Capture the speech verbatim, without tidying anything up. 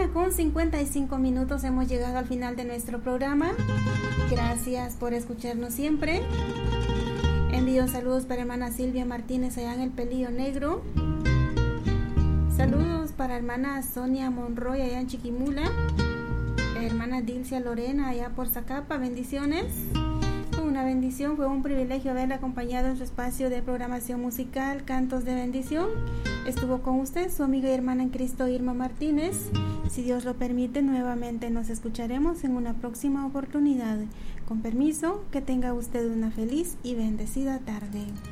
una con cincuenta y cinco minutos, hemos llegado al final de nuestro programa. Gracias por escucharnos siempre. Envío saludos para hermana Silvia Martínez allá en el Pelillo Negro. Saludos para hermana Sonia Monroy allá en Chiquimula. Hermana Dilcia Lorena allá por Zacapa. Bendiciones. Fue una bendición, fue un privilegio haberla acompañado en su espacio de programación musical Cantos de Bendición. Estuvo con usted su amiga y hermana en Cristo, Irma Martínez. Si Dios lo permite, nuevamente nos escucharemos en una próxima oportunidad. Con permiso, que tenga usted una feliz y bendecida tarde.